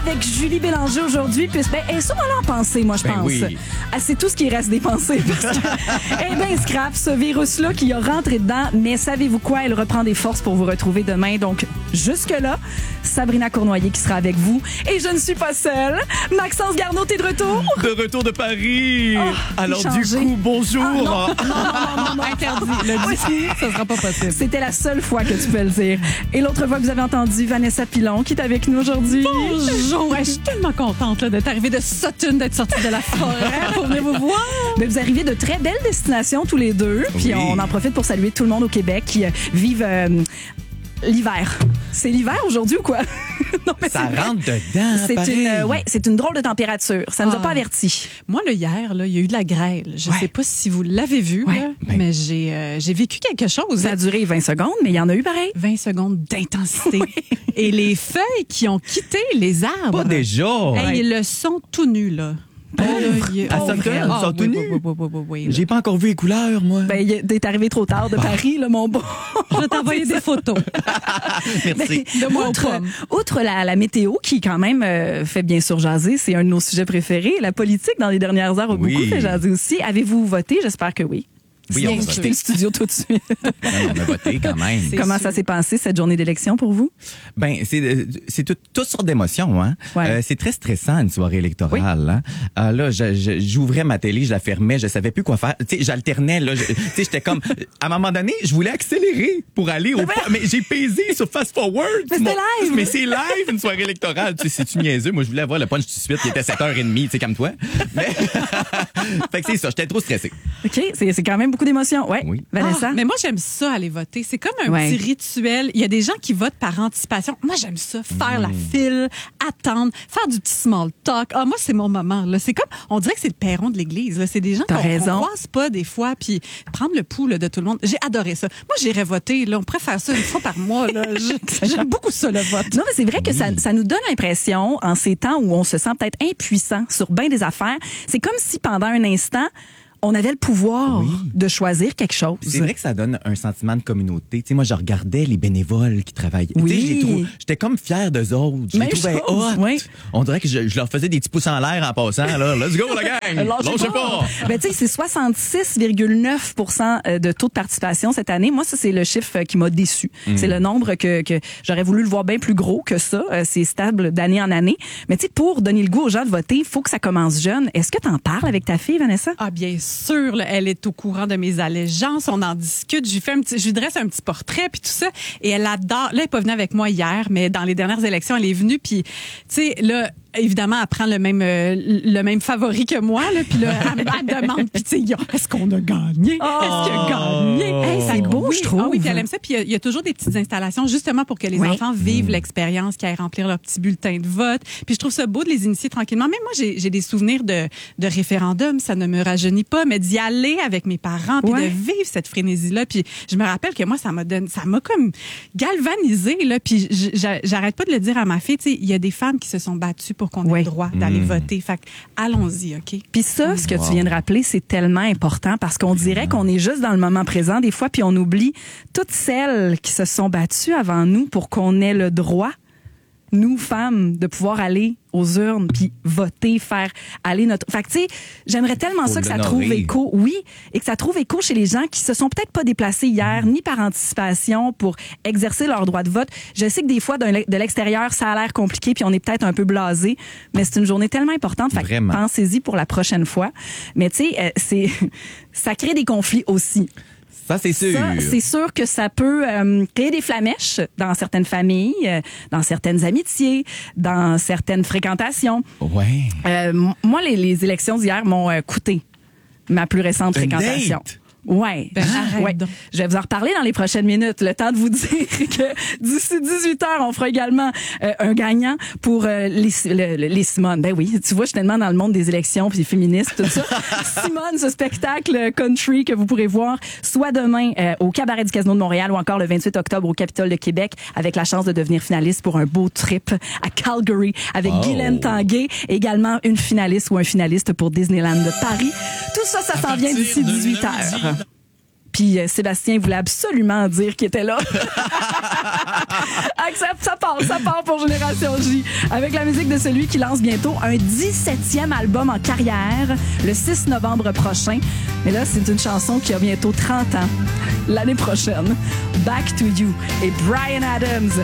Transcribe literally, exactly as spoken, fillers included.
avec Julie Bélanger aujourd'hui. Puis, ben, elle est sûrement là en pensée, moi, je Ben pense. oui. Ah, c'est tout ce qui reste des pensées. Parce que elle est bien scrap, ce virus-là qui a rentré dedans. Mais savez-vous quoi? Elle reprend des forces pour vous retrouver demain. Donc, jusque-là, Sabrina Cournoyer qui sera avec vous. Et je ne suis pas seule. Maxence Garneau, t'es de retour? De retour de Paris. Oh, Alors, du changé. coup, bonjour. Ah, non, non, non, non, non, Interdit. Le Oui. dit, ça sera pas possible. C'était la seule fois que tu peux le dire. Et l'autre fois que vous avez entendu Vanessa Pilon qui est avec nous aujourd'hui. Bonjour, ouais, je suis tellement contente là, d'être arrivée de Sutton, d'être sortie de la forêt pour venir vous voir. Mais vous arrivez de très belles destinations tous les deux. Puis Oui. on en profite pour saluer tout le monde au Québec qui euh, vivent euh, l'hiver. C'est l'hiver aujourd'hui ou quoi? Non, mais Ça c'est vrai. rentre dedans, C'est pareil. une, euh, ouais, c'est une drôle de température. Ça nous a Ah. pas avertis. Moi, le hier, là, il y a eu de la grêle. Je Ouais. sais pas si vous l'avez vu, Ouais. là, Ben. mais j'ai euh, j'ai vécu quelque chose. Ça a duré vingt secondes, mais il y en a eu pareil. vingt secondes d'intensité. Et les feuilles qui ont quitté les arbres. Pas déjà. Hey, ils le sont tout nus, là. Là, il y a- À Oh, Sutton, vrai? ils Ah, sont oui, tout oui, nus? oui, oui, oui, oui, oui, là. J'ai pas encore vu les couleurs, moi. Ben, y- t'es arrivé trop tard de Paris, là, mon bon. Je vais t'envoyer des photos. Merci. De moi aux outre, pommes. outre la, la météo, qui quand même euh, fait bien sûr jaser, c'est un de nos sujets préférés, la politique dans les dernières heures a Oui. beaucoup fait jaser aussi. Avez-vous voté? J'espère que oui. Oui, Sinon, on a vous voté. quittez le studio tout de suite. Non, on a voté quand même. C'est Comment sûr. ça s'est passé, cette journée d'élection pour vous? Ben, c'est euh, c'est tout, toutes sortes d'émotions, hein. Ouais. Euh, c'est très stressant une soirée électorale. Hein? Ah, là, je- je- j'ouvrais ma télé, je la fermais, je savais plus quoi faire. Tu sais, j'alternais là. je- Tu sais, j'étais comme. À un moment donné, je voulais accélérer pour aller au. Mais j'ai pesé sur fast forward. Mais c'était live. Mais c'est live une soirée électorale. Tu sais, c'est-tu niaiseux. Moi, je voulais avoir le punch tout de suite. Il était sept heures trente. Tu sais, comme toi. Mais fait que c'est ça. J'étais trop stressé. OK, c'est c'est quand même beaucoup d'émotions. Ouais. Oui. Vanessa? Ah, mais moi, j'aime ça, aller voter. C'est comme un Ouais. petit rituel. Il y a des gens qui votent par anticipation. Moi, j'aime ça, faire la file, attendre, faire du petit small talk. Ah, moi, c'est mon moment. Là. C'est comme, on dirait que c'est le perron de l'église. Là. C'est des gens T'as qu'on raison. qu'on croise pas des fois, puis prendre le pouls là, de tout le monde. J'ai adoré ça. Moi, j'irais voter. Là. On pourrait faire ça une fois par mois. Là. J'ai- J'aime beaucoup ça, le vote. Non, mais c'est vrai que ça, ça nous donne l'impression, en ces temps où on se sent peut-être impuissant sur bien des affaires, c'est comme si pendant un instant, on avait le pouvoir de choisir quelque chose. C'est vrai que ça donne un sentiment de communauté. Tu sais, moi, je regardais les bénévoles qui travaillent. Tu sais, Oui. je les trouve- J'étais comme fier d'eux autres. Je les Même trouvais chose, hot. oui. On dirait que je, je leur faisais des petits pouces en l'air en passant. Là. Let's go, la gang! Lâchez Lâchez pas. pas! Ben, tu sais, c'est soixante-six virgule neuf pour cent de taux de participation cette année. Moi, ça, c'est le chiffre qui m'a déçu. C'est le nombre que, que j'aurais voulu le voir bien plus gros que ça. Euh, C'est stable d'année en année. Mais tu sais, pour donner le goût aux gens de voter, il faut que ça commence jeune. Est-ce que tu en parles avec ta fille, Vanessa? Ah, bien sûr, là, elle est au courant de mes allégeances, on en discute, je lui fais un petit, je lui dresse un petit portrait puis tout ça, et elle adore. Là, elle est pas venue avec moi hier, mais dans les dernières élections, elle est venue puis, tu sais, là, évidemment, elle prend le même euh, le même favori que moi, là, puis là, elle, elle demande, puis tu sais, est-ce qu'on a gagné? Est-ce qu'il a gagné? Hey, c'est Fait que beau, oui, je trouve. Ah oui, puis elle aime ça, puis il y a- il y, a toujours des petites installations justement pour que les Oui. enfants vivent l'expérience, qu'ils aillent remplir leur petit bulletin de vote. Puis je trouve ça beau de les initier tranquillement. Même moi, j'ai j'ai des souvenirs de, de référendum, ça ne me rajeunit pas, mais d'y aller avec mes parents, puis Ouais. de vivre cette frénésie-là. Puis je me rappelle que moi, ça m'a donné, ça m'a comme galvanisé là. Puis j- j'a- j'arrête pas de le dire à ma fille. Tu sais, il y a des femmes qui se sont battues pour qu'on ait Oui. le droit d'aller voter. Fait que allons-y, ok. Puis ça, ce que tu viens de rappeler, c'est tellement important parce qu'on dirait qu'on est juste dans le moment présent des fois, puis on oublie toutes celles qui se sont battues avant nous pour qu'on ait le droit, nous, femmes, de pouvoir aller aux urnes puis voter, faire aller notre... Fait que, tu sais, j'aimerais tellement Faut ça que ça l'honorer. trouve écho, oui, et que ça trouve écho chez les gens qui se sont peut-être pas déplacés hier, ni par anticipation pour exercer leur droit de vote. Je sais que des fois, d'un- de l'extérieur, ça a l'air compliqué puis on est peut-être un peu blasé, mais c'est une journée tellement importante. Fait que Vraiment. pensez-y pour la prochaine fois. Mais tu sais, euh, c'est ça crée des conflits aussi. Ça, c'est sûr. Ça, c'est sûr que ça peut euh, créer des flamèches dans certaines familles, euh, dans certaines amitiés, dans certaines fréquentations. Ouais. Euh, m- moi, les, les élections d'hier m'ont euh, coûté ma plus récente Une fréquentation. date? Ouais. Ben, arrête ouais. donc. Je vais vous en reparler dans les prochaines minutes. Le temps de vous dire que d'ici dix-huit heures, on fera également euh, un gagnant pour euh, les, le- le- les Simone. Ben oui, tu vois, je suis tellement dans le monde des élections puis des féministes, tout ça. Simone, ce spectacle country que vous pourrez voir soit demain euh, au Cabaret du Casino de Montréal ou encore le vingt-huit octobre au Capitole de Québec avec la chance de devenir finaliste pour un beau trip à Calgary avec Oh. Guylaine Tanguay. Également une finaliste ou un finaliste pour Disneyland de Paris. Tout ça, ça s'en vient d'ici dix-huit heures. Puis euh, Sébastien voulait absolument dire qu'il était là. ça, ça part, ça part pour Génération J. Avec la musique de celui qui lance bientôt un dix-septième album en carrière le six novembre prochain. Mais là, c'est une chanson qui a bientôt trente ans. L'année prochaine. Back to You et Bryan Adams.